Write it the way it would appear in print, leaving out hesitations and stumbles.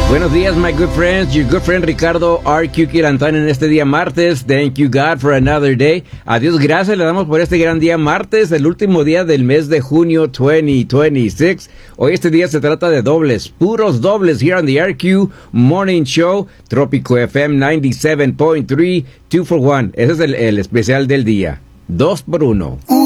Buenos días, my good friends. Your good friend Ricardo R.Q. Quilantán en este día martes. Thank you, God, for another day. A Dios gracias le damos por este gran día martes, el último día del mes de junio 2026. Hoy este día se trata de dobles, puros dobles, here on the R.Q. Morning Show, Trópico FM 97.3, 2 for 1. Ese es el especial del día. 2 por 1.